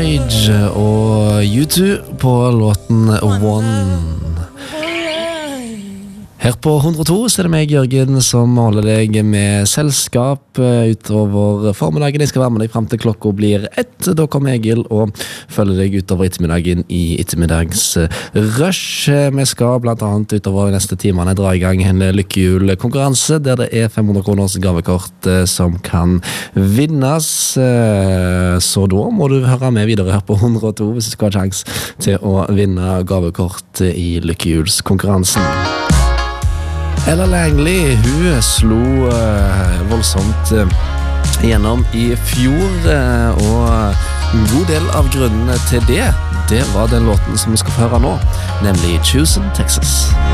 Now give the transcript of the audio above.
Rage og U2 på låten One. Her på 102 så er det meg, Jørgen, som holder deg med selskap utover formiddagen. Jeg skal være med deg frem til klokka blir 1. Da kommer Egil og følger deg utover ettermiddagen i ettermiddagsrush. Vi skal blant annet utover de neste timene dra i gang en lykkehjulkonkurranse der det er 500 kroners gavekort som kan vinnes. Så da må du høre med videre her på 102 hvis du skal ha sjans til å vinne gavekort i lykkehjulskonkurransen. Ella Langley, hun slo voldsomt gjennom i fjor, og en god del av grunnene til det var den låten som vi skal få høre nå, nemlig Choosing Texas.